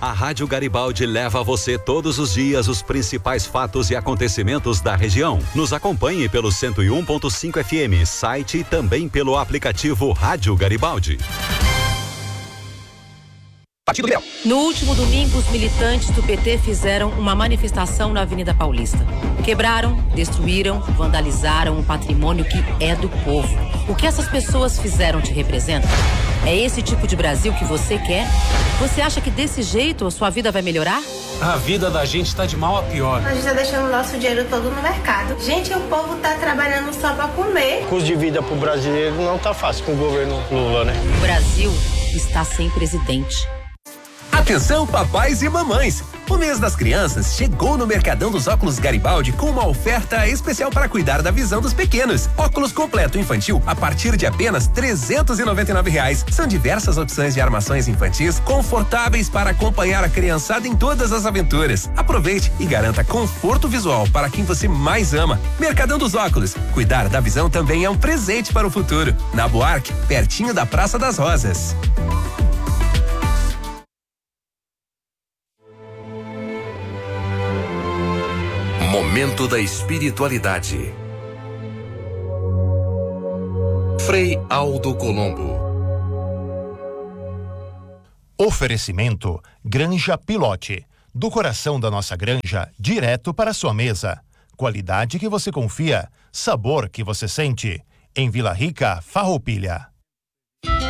A Rádio Garibaldi leva a você todos os dias os principais fatos e acontecimentos da região. Nos acompanhe pelo 101.5 FM, site e também pelo aplicativo Rádio Garibaldi. Partido Liberal. No último domingo, os militantes do PT fizeram uma manifestação na Avenida Paulista. Quebraram, destruíram, vandalizaram o patrimônio que é do povo. O que essas pessoas fizeram te representa? É esse tipo de Brasil que você quer? Você acha que desse jeito a sua vida vai melhorar? A vida da gente tá de mal a pior. A gente tá deixando o nosso dinheiro todo no mercado. Gente, o povo tá trabalhando só pra comer. O custo de vida pro brasileiro não tá fácil com o governo Lula, né? O Brasil está sem presidente. Atenção, papais e mamães! O mês das crianças chegou no Mercadão dos Óculos Garibaldi com uma oferta especial para cuidar da visão dos pequenos. Óculos completo infantil a partir de apenas R$399. São diversas opções de armações infantis confortáveis para acompanhar a criançada em todas as aventuras. Aproveite e garanta conforto visual para quem você mais ama. Mercadão dos Óculos. Cuidar da visão também é um presente para o futuro. Na Buarque, pertinho da Praça das Rosas. Momento da espiritualidade. Frei Aldo Colombo. Oferecimento Granja Pilote. Do coração da nossa granja, direto para sua mesa. Qualidade que você confia, sabor que você sente. Em Vila Rica, Farroupilha.